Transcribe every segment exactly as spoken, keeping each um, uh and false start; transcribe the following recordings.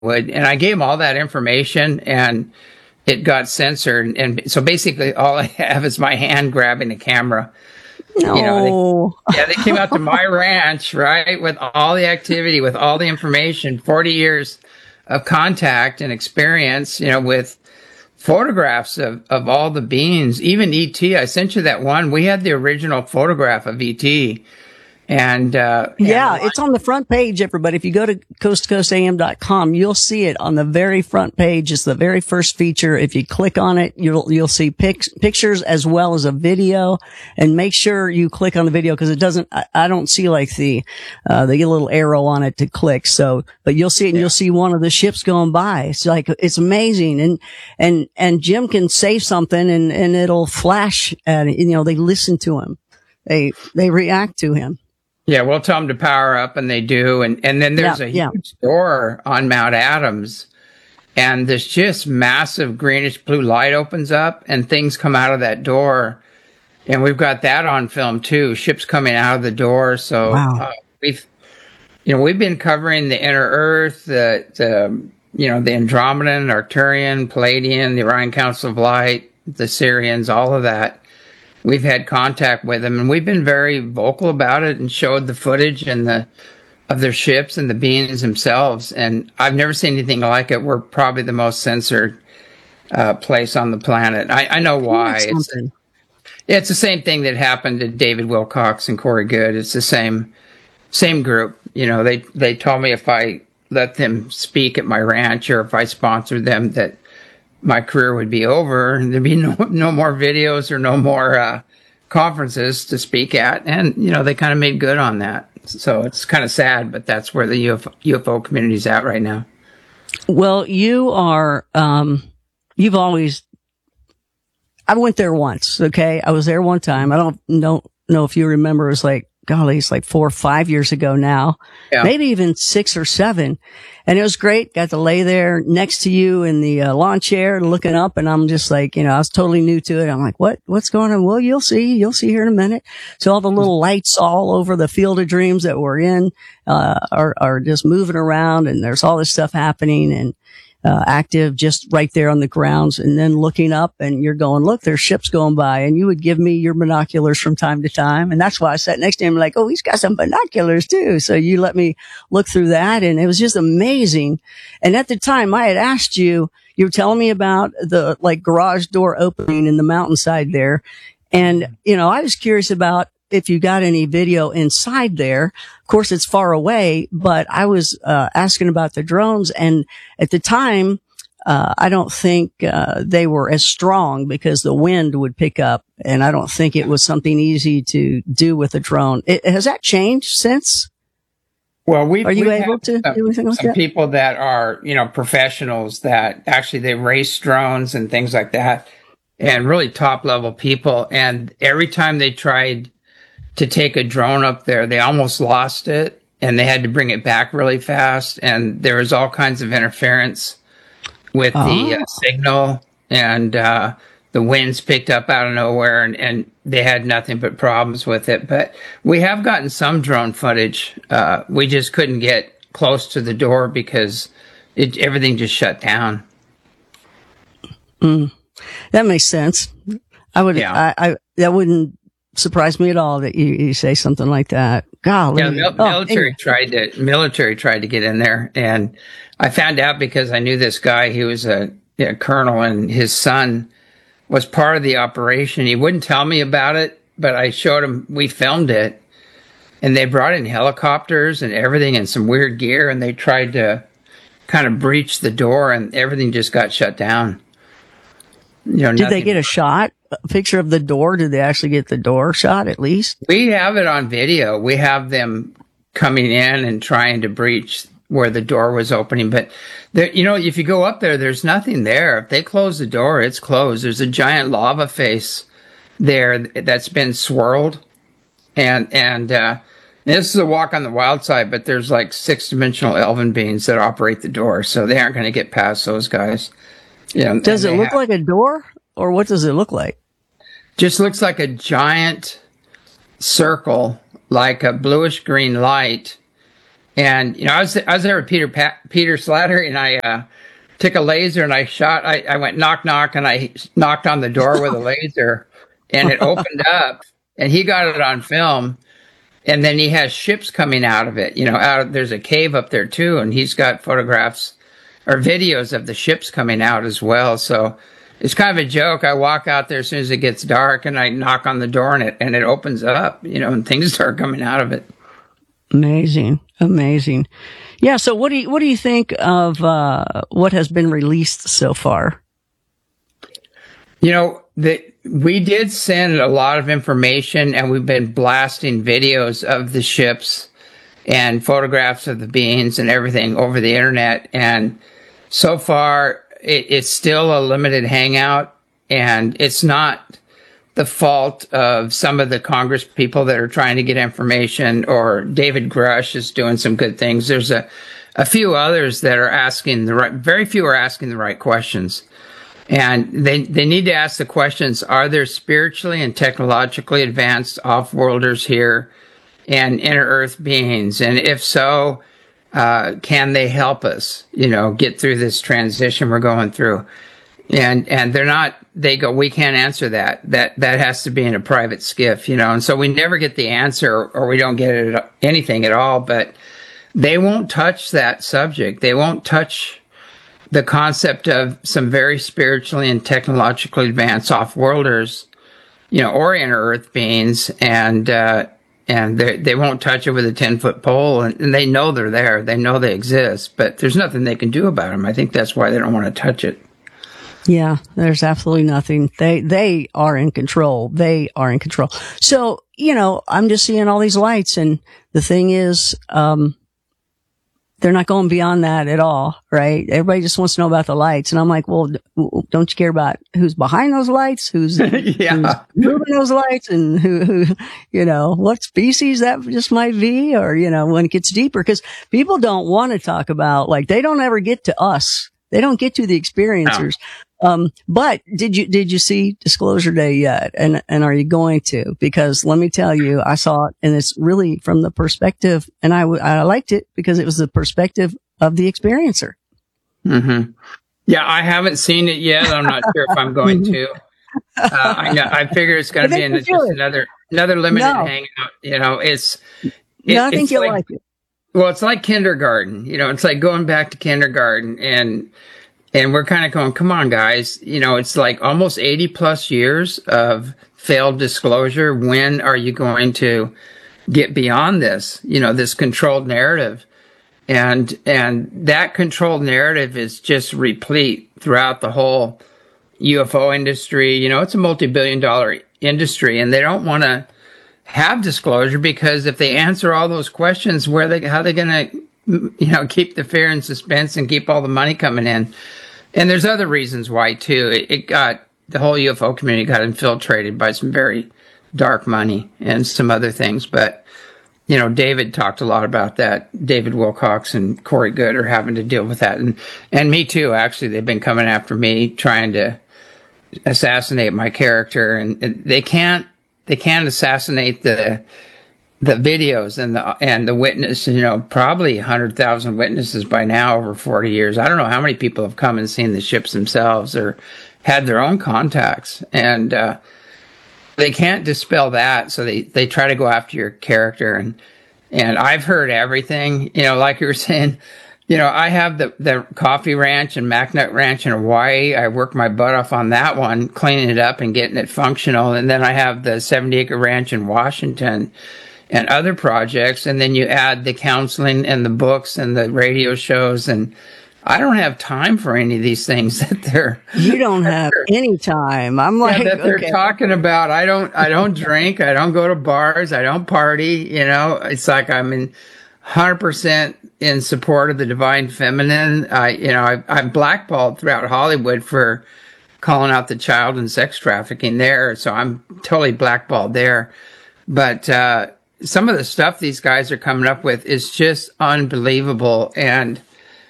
would. And I gave him all that information, and it got censored. And so basically all I have is my hand grabbing the camera. No. You know, they, yeah, they came out to my ranch, right, with all the activity, with all the information, forty years of contact and experience, you know, with photographs of, of all the beings, even E T. I sent you that one. We had the original photograph of E T. And, uh, yeah, and it's on the front page, everybody. If you go to coast to coast a m dot com, you'll see it on the very front page. It's the very first feature. If you click on it, you'll, you'll see pic- pictures as well as a video, and make sure you click on the video because it doesn't, I, I don't see like the, uh, the little arrow on it to click. So, but you'll see it and yeah. you'll see one of the ships going by. It's like, it's amazing. And, and, and Jim can say something and, and it'll flash at it. You know, they listen to him. They, they react to him. Yeah, we'll tell them to power up, and they do. And, and then there's yeah, a yeah. huge door on Mount Adams, and this just massive greenish blue light opens up, and things come out of that door. And we've got that on film, too, ships coming out of the door. So wow. uh, we've, you know, we've been covering the inner Earth, the, the you know, the Andromedan, Arcturian, Palladian, the Orion Council of Light, the Sirians, all of that. We've had contact with them, and we've been very vocal about it and showed the footage and the of their ships and the beings themselves. And I've never seen anything like it. We're probably the most censored uh, place on the planet. I, I know why. It's, it's the same thing that happened to David Wilcox and Corey Good. It's the same same group. You know, they they told me if I let them speak at my ranch or if I sponsored them that my career would be over, and there'd be no, no more videos or no more uh, conferences to speak at. And, you know, they kind of made good on that. So it's kind of sad, but that's where the U F O, U F O community is at right now. Well, you are, um, you've always, I went there once, okay? I was there one time. I don't know, know if you remember. It was like, golly, it's like four or five years ago now, yeah. Maybe even six or seven. And it was great. Got to lay there next to you in the uh, lawn chair looking up. And I'm just like, you know, I was totally new to it. I'm like, what, what's going on? Well, you'll see, you'll see here in a minute. So all the little lights all over the Field of Dreams that we're in, uh, are, are just moving around, and there's all this stuff happening and, Uh, active just right there on the grounds, and then looking up and you're going, look, there's ships going by. And you would give me your binoculars from time to time. And that's why I sat next to him like, oh, he's got some binoculars too. So you let me look through that, and it was just amazing. And at the time I had asked you, you were telling me about the like garage door opening in the mountainside there. And, you know, I was curious about if you got any video inside there. Of course, it's far away, but I was uh, asking about the drones. And at the time, uh, I don't think uh, they were as strong because the wind would pick up. And I don't think it was something easy to do with a drone. It, has that changed since? Well, we are you able to some, do anything like some that? People that are, you know, professionals that actually they race drones and things like that, and really top level people. And every time they tried to take a drone up there, they almost lost it, and they had to bring it back really fast. And there was all kinds of interference with oh. the uh, signal, and uh, the winds picked up out of nowhere, and, and they had nothing but problems with it. But we have gotten some drone footage. Uh, we just couldn't get close to the door because it, everything just shut down. Mm. That makes sense. I would, yeah. I, I, that wouldn't surprise me at all that you, you say something like that. Golly. Yeah, mil- oh, military anyway. tried to, military tried to get in there, and I found out because I knew this guy. He was a, a colonel, and his son was part of the operation. He wouldn't tell me about it, but I showed him, we filmed it, and they brought in helicopters and everything and some weird gear, and they tried to kind of breach the door, and everything just got shut down. You know, did they get a shot, a picture of the door? Did they actually get the door shot at least? We have it on video. We have them coming in and trying to breach where the door was opening. But, there, you know, if you go up there, there's nothing there. If they close the door, it's closed. There's a giant lava face there that's been swirled. And, and, uh, this is a walk on the wild side, but there's like six dimensional elven beings that operate the door. So they aren't going to get past those guys. You know, does it look have, like a door, or what does it look like? Just looks like a giant circle, like a bluish green light. And, you know, I was, I was there with Peter, pa- Peter Slatter, and I, uh, took a laser and I shot, I, I went knock, knock, and I knocked on the door with a laser, and it opened up, and he got it on film. And then he has ships coming out of it, you know, out of, there's a cave up there too. And he's got photographs or videos of the ships coming out as well. So it's kind of a joke. I walk out there as soon as it gets dark, and I knock on the door, and it, and it opens up, you know, and things start coming out of it. Amazing. Amazing. Yeah. So what do you, what do you think of, uh, what has been released so far? You know, the, we did send a lot of information, and we've been blasting videos of the ships and photographs of the beings and everything over the internet. And so far, it, it's still a limited hangout, and it's not the fault of some of the Congress people that are trying to get information, or David Grush is doing some good things. There's a, a few others that are asking the right, very few are asking the right questions. And they, they need to ask the questions, are there spiritually and technologically advanced off-worlders here and inner earth beings? And if so, uh, can they help us, you know, get through this transition we're going through? And, and they're not, they go, we can't answer that. That, that has to be in a private skiff, you know, and so we never get the answer, or we don't get it, anything at all, but they won't touch that subject. They won't touch the concept of some very spiritually and technologically advanced off-worlders, you know, or inner earth beings, and, uh, and they, they won't touch it with a ten-foot pole, and, and they know they're there. They know they exist, but there's nothing they can do about them. I think that's why they don't want to touch it. Yeah, there's absolutely nothing. They, they are in control. They are in control. So, you know, I'm just seeing all these lights, and the thing is, um, they're not going beyond that at all, right? Everybody just wants to know about the lights. And I'm like, well, don't you care about who's behind those lights? Who's, yeah. who's moving those lights, and who, who, you know, what species that just might be, or, you know, when it gets deeper, because people don't want to talk about, like, they don't ever get to us. They don't get to the experiencers. No. Um, but did you, did you see Disclosure Day yet? And, and are you going to? Because let me tell you, I saw it, and it's really from the perspective, and I, I liked it because it was the perspective of the experiencer. Mm-hmm. Yeah, I haven't seen it yet. I'm not sure if I'm going to. Uh, I know, I figure it's going to be in just another, another limited no. hangout. You know, it's, it, no, I think it's you'll like, like it. Well, it's like kindergarten, you know, it's like going back to kindergarten, and, and we're kind of going, come on, guys, you know, it's like almost eighty plus years of failed disclosure. When are you going to get beyond this, you know, this controlled narrative? And, and that controlled narrative is just replete throughout the whole U F O industry. You know, it's a multi-billion dollar industry, and they don't want to have disclosure, because if they answer all those questions, where they, how are they going to, you know, keep the fear and suspense and keep all the money coming in? And there's other reasons why too. It, it got, the whole U F O community got infiltrated by some very dark money and some other things. But, you know, David talked a lot about that. David Wilcox and Corey Good are having to deal with that. And, and me too, actually. They've been coming after me, trying to assassinate my character, and, and they can't, They can't assassinate the the videos and the and the witness. You know, probably a hundred thousand witnesses by now over forty years. I don't know how many people have come and seen the ships themselves or had their own contacts, and uh, they can't dispel that. So they they try to go after your character, and and I've heard everything. You know, like you were saying. You know, I have the, the coffee ranch and MacNut Ranch in Hawaii. I work my butt off on that one, cleaning it up and getting it functional. And then I have the seventy acre ranch in Washington and other projects. And then you add the counseling and the books and the radio shows. And I don't have time for any of these things that they're. You don't have any time. I'm like, yeah, that they're okay. talking about. I don't, I don't drink. I don't go to bars. I don't party. You know, it's like I'm in one hundred percent in support of the divine feminine. I, you know, I, I'm blackballed throughout Hollywood for calling out the child and sex trafficking there. So I'm totally blackballed there. But, uh, some of the stuff these guys are coming up with is just unbelievable. And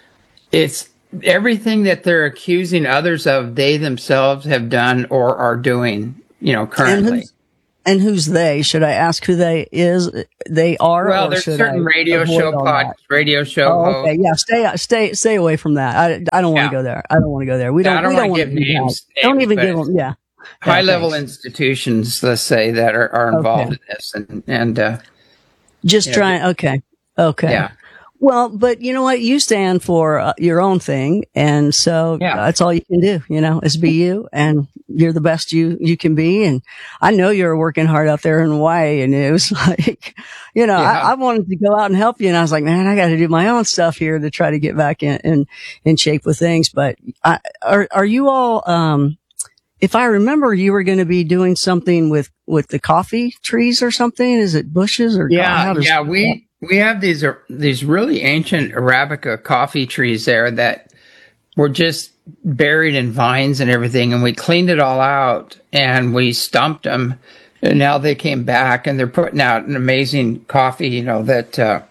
it's everything that they're accusing others of, they themselves have done or are doing, you know, currently. And who's, And who's they? Should I ask who they is? They are. Well, or there's should certain I radio avoid show all pod, that? radio show Oh, hosts. okay, yeah. Stay, stay, stay away from that. I, I don't want to Yeah. go there. I don't want to go there. We Yeah, don't. I don't we wanna don't want give to do names- that. Don't names, even but give them. Yeah. High Yeah, level thanks. institutions, let's say, that are, are involved Okay. in this, and and uh, Just Yeah, trying. Okay. Okay. yeah, Well, but you know what? You stand for uh, your own thing. And so Yeah. that's all you can do, you know, is be you, and you're the best you, you can be. And I know you're working hard out there in Hawaii, and it was like, you know, Yeah. I, I wanted to go out and help you. And I was like, man, I got to do my own stuff here to try to get back in, in, in shape with things. But I, are, are you all, um, if I remember, you were going to be doing something with, with the coffee trees or something. Is it bushes or yeah, how does- yeah. We we have these uh, these really ancient Arabica coffee trees there that were just buried in vines and everything, and we cleaned it all out and we stumped them, and now they came back and they're putting out an amazing coffee. You know that, uh,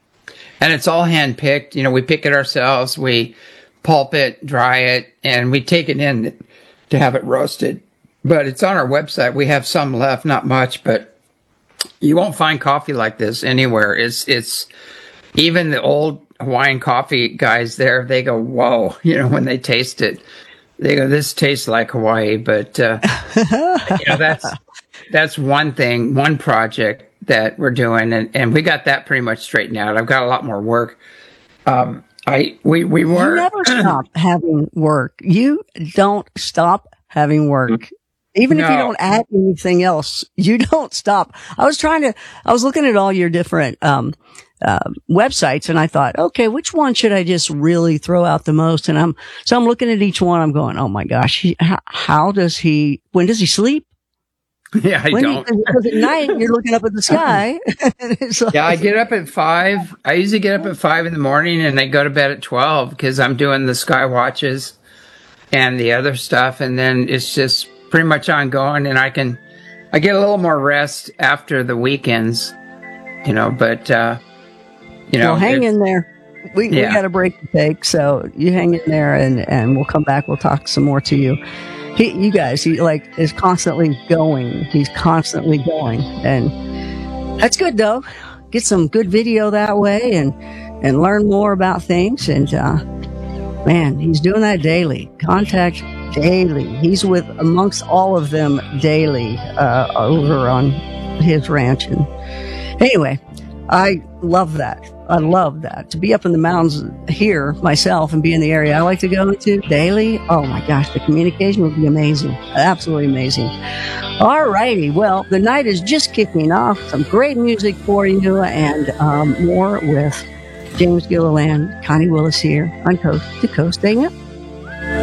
and it's all hand picked. You know, we pick it ourselves, we pulp it, dry it, and we take it in to have it roasted. But it's on our website. We have some left, not much, but you won't find coffee like this anywhere. It's, it's even the old Hawaiian coffee guys there, they go, whoa, you know, when they taste it, they go, this tastes like Hawaii. But, uh, you know, that's, that's one thing, one project that we're doing. And, and we got that pretty much straightened out. I've got a lot more work. Um, I, we, we were. You never stop having work. You don't stop having work. Even if you No. don't add anything else, you don't stop. I was trying to, I was looking at all your different, um, uh, websites, and I thought, okay, which one should I just really throw out the most? And I'm, so I'm looking at each one. I'm going, oh my gosh, he, how, how does he, when does he sleep? Yeah, I When don't. He, because at night you're looking up at the sky. And it's like, Yeah, I get up at five. I usually get up at five in the morning, and I go to bed at twelve because I'm doing the sky watches and the other stuff, and then it's just pretty much ongoing. And I can, I get a little more rest after the weekends, you know. But uh, you know, well, hang it's- in there. We, Yeah. we got a break to take, so you hang in there, and, and we'll come back. We'll talk some more to you. He, you guys, he like is constantly going. He's constantly going, and that's good though. Get some good video that way, and and learn more about things. And uh, man, he's doing that daily. Contact daily. He's with amongst all of them daily uh, over on his ranch. And anyway, I love that. I love that. To be up in the mountains here myself and be in the area I like to go to daily. Oh my gosh, the communication would be amazing. Absolutely amazing. All righty. Well, the night is just kicking off. Some great music for you, and um, more with James Gilliland, Connie Willis here on Coast to Coast A M.